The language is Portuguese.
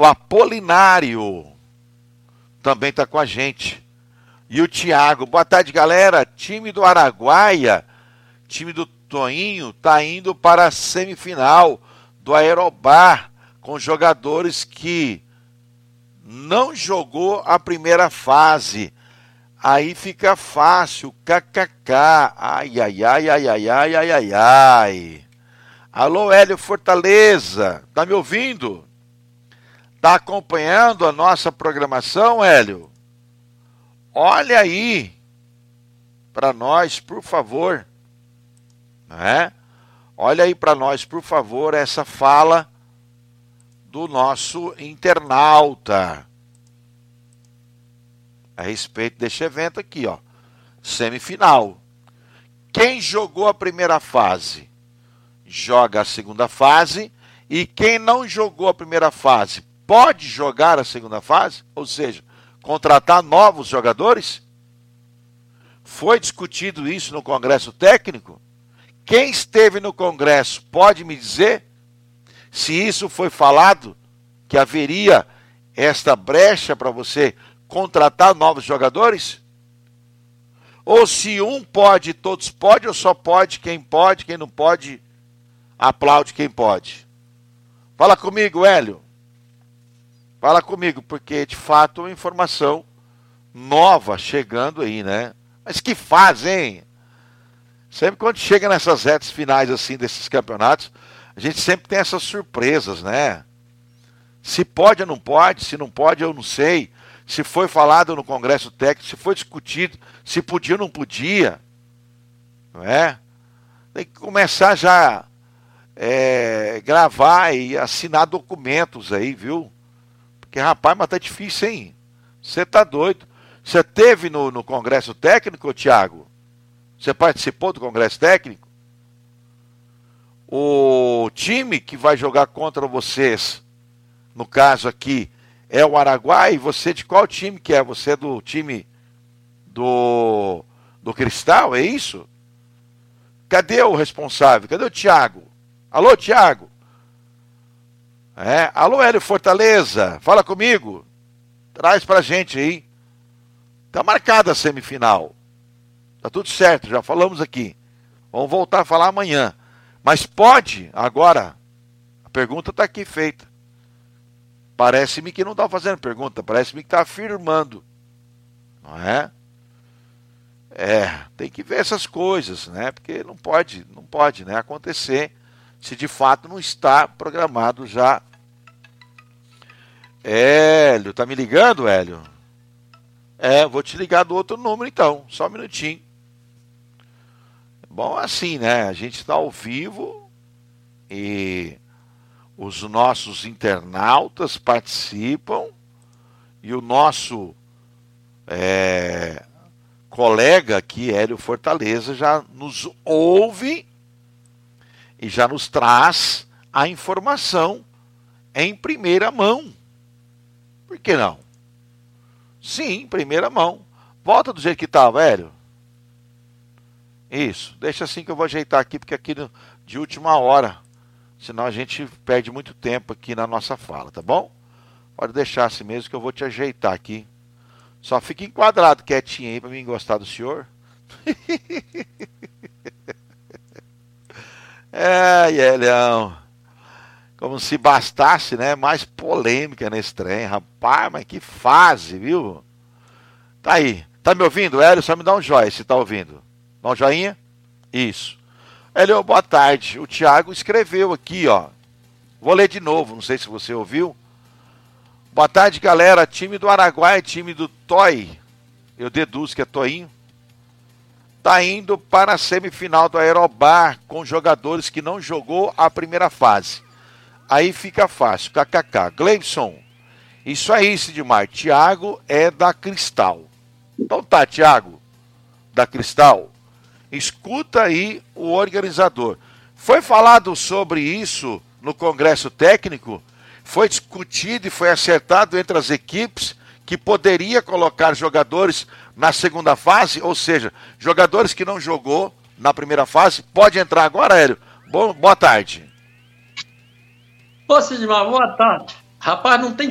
O Apolinário também está com a gente. E o Thiago. Boa tarde, galera. Time do Araguaia, time do Toinho, está indo para a semifinal do Aerobar com jogadores que não jogou a primeira fase. Aí fica fácil, kkk. Ai, ai, ai, ai, ai, ai, ai, ai, ai. Alô, Hélio Fortaleza, tá me ouvindo? Tá acompanhando a nossa programação, Hélio? Olha aí para nós, por favor. Né? Olha aí para nós, por favor, essa fala do nosso internauta a respeito deste evento aqui, ó. Semifinal. Quem jogou a primeira fase, joga a segunda fase, e quem não jogou a primeira fase, pode jogar a segunda fase, ou seja, contratar novos jogadores? Foi discutido isso no Congresso Técnico? Quem esteve no Congresso pode me dizer se isso foi falado, que haveria esta brecha para você contratar novos jogadores? Ou se um pode, todos podem, ou só pode, quem não pode, aplaude quem pode? Fala comigo, Hélio. Fala comigo, porque de fato é uma informação nova chegando aí, né? Mas que fase, hein? Sempre quando chega nessas retas finais assim desses campeonatos, a gente sempre tem essas surpresas, né? Se pode ou não pode, se não pode eu não sei. Se foi falado no Congresso Técnico, se foi discutido, se podia ou não podia. Não é? Tem que começar já gravar e assinar documentos aí, viu? Porque, rapaz, mas tá difícil, hein? Você tá doido. Você teve no Congresso Técnico, Thiago? Você participou do Congresso Técnico? O time que vai jogar contra vocês, no caso aqui, é o Araguaia. E você de qual time que é? Você é do time do Cristal, é isso? Cadê o responsável? Cadê o Thiago? Alô, Thiago? Alô, Hélio Fortaleza, fala comigo. Traz pra gente aí. Tá marcada a semifinal. Tá tudo certo, já falamos aqui. Vamos voltar a falar amanhã. Mas pode, agora, a pergunta tá aqui feita. Parece-me que não tá fazendo pergunta, parece-me que tá afirmando. Não é? Tem que ver essas coisas, né? Porque não pode, né, acontecer se de fato não está programado já. Hélio, tá me ligando, Hélio? Vou te ligar do outro número então, só um minutinho. Bom, assim, né, a gente está ao vivo e os nossos internautas participam e o nosso colega aqui, Hélio Fortaleza, já nos ouve e já nos traz a informação em primeira mão. Por que não? Sim, em primeira mão. Volta do jeito que estava, Hélio. Isso, deixa assim que eu vou ajeitar aqui, porque aqui de última hora, senão a gente perde muito tempo aqui na nossa fala, tá bom? Pode deixar assim mesmo que eu vou te ajeitar aqui. Só fica enquadrado quietinho aí para mim gostar do senhor. Helhão. Como se bastasse, né? Mais polêmica nesse trem. Rapaz, mas que fase, viu? Tá aí. Tá me ouvindo, Hélio? Só me dá um joinha se tá ouvindo. Dá um joinha? Isso. Hélio, boa tarde. O Thiago escreveu aqui, ó. Vou ler de novo, não sei se você ouviu. Boa tarde, galera. Time do Araguaia, time do Toy. Eu deduzo que é Toinho. Tá indo para a semifinal do Aerobar com jogadores que não jogou a primeira fase. Aí fica fácil. KKK. Gleibson. Isso aí, Sidmar. Thiago é da Cristal. Então tá, Thiago. Da Cristal. Escuta aí o organizador. Foi falado sobre isso no Congresso Técnico? Foi discutido e foi acertado entre as equipes que poderia colocar jogadores na segunda fase? Ou seja, jogadores que não jogou na primeira fase, pode entrar agora, Hélio? Boa tarde. Ô, Sidmar, boa tarde. Rapaz, não tem